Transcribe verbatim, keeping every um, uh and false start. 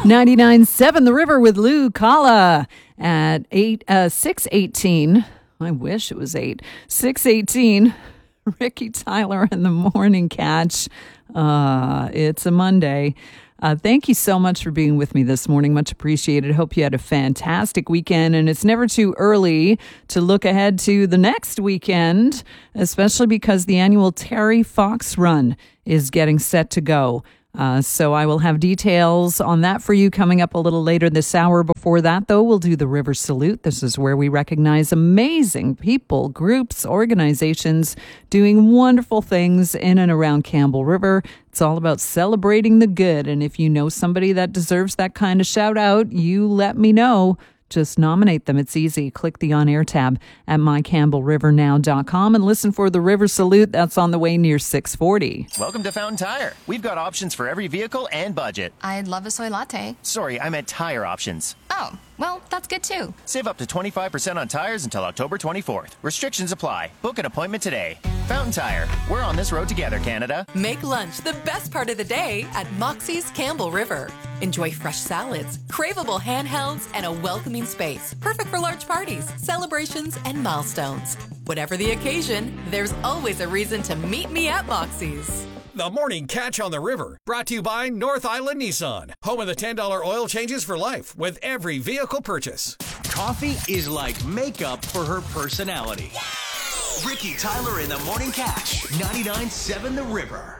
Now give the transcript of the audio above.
ninety-nine point seven The River with Lou Kala at eight, uh, six eighteen. I wish it was eight. six eighteen. Ricky Tyler and the Morning Catch. Uh, it's a Monday. Uh, thank you so much for being with me this morning. Much appreciated. Hope you had a fantastic weekend. And it's never too early to look ahead to the next weekend, especially because the annual Terry Fox Run is getting set to go. Uh, so I will have details on that for you coming up a little later this hour. Before that, though, we'll do the River Salute. This is where we recognize amazing people, groups, organizations doing wonderful things in and around Campbell River. It's all about celebrating the good. And if you know somebody that deserves that kind of shout out, you let me know. Just nominate them. It's easy. Click the on-air tab at my campbell river now dot com and listen for the River Salute. That's on the way near six forty. Welcome to Fountain Tire. We've got options for every vehicle and budget. I'd love a soy latte. Sorry, I meant tire options. Oh, well, that's good too. Save up to twenty-five percent on tires until October twenty-fourth. Restrictions apply. Book an appointment today. Fountain Tire. We're on this road together, Canada. Make lunch the best part of the day at Moxie's Campbell River. Enjoy fresh salads, craveable handhelds, and a welcoming space. Perfect for large parties, celebrations, and milestones. Whatever the occasion, there's always a reason to meet me at Moxie's. The Morning Catch on the River, brought to you by North Island Nissan, home of the ten dollar oil changes for life with every vehicle purchase. Coffee is like makeup for her personality. Ricky Tyler in the Morning Catch, ninety-nine point seven The River.